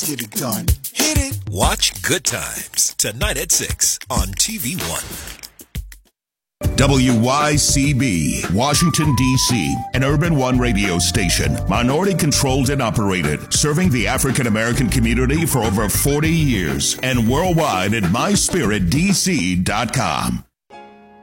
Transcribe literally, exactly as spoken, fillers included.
get it done. Hit it. Watch Good Times tonight at six on T V One. W Y C B, Washington, D C, an Urban One radio station, minority controlled and operated, serving the African American community for over forty years, and worldwide at my spirit d c dot com.